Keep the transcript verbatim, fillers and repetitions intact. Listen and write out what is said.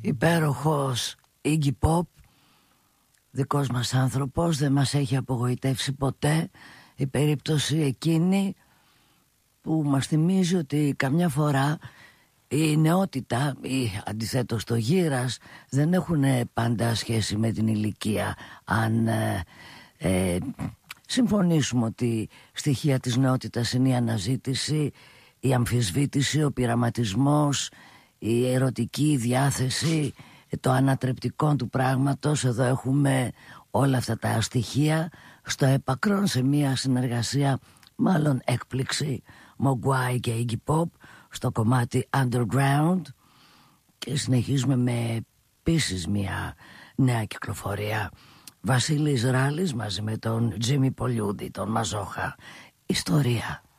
Υπέροχος Iggy Pop, δικός μας άνθρωπος, δεν μας έχει απογοητεύσει ποτέ. Η περίπτωση εκείνη που μας θυμίζει ότι καμιά φορά η νεότητα ή αντιθέτως το γύρας δεν έχουν πάντα σχέση με την ηλικία. Αν ε, ε, συμφωνήσουμε ότι στοιχεία της νεότητας είναι η αναζήτηση, η αμφισβήτηση, ο πειραματισμός, η ερωτική διάθεση, το ανατρεπτικό του πράγματος, εδώ έχουμε όλα αυτά τα στοιχεία στο επακρόν σε μια συνεργασία, μάλλον έκπληξη, Mogwai και Iggy Pop στο κομμάτι Underground, και συνεχίζουμε με επίσης μια νέα κυκλοφορία, Βασίλης Ράλης μαζί με τον Τζίμι Πολιούδη, τον Μαζόχα, Ιστορία.